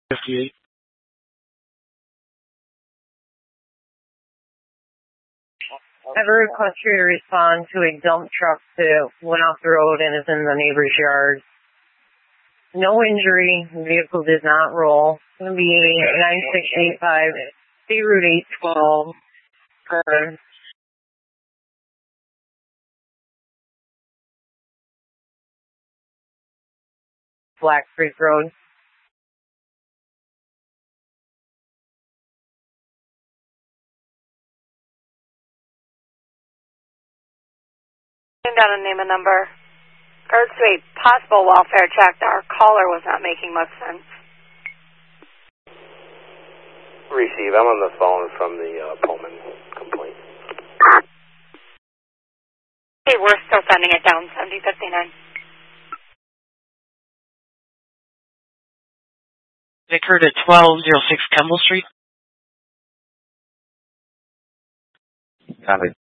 58. I have a request for you to respond to a dump truck that went off the road and is in the neighbor's yard. No injury. The vehicle did not roll. It's going to be 9685 State Route 812. Black Creek Road. Down a name and number. Or to a possible welfare check. Our caller was not making much sense. Receive. I'm on the phone from the Pullman complaint. Hey, we're still sending it down, 7059. It occurred at 1206 Kemble Street. Copy.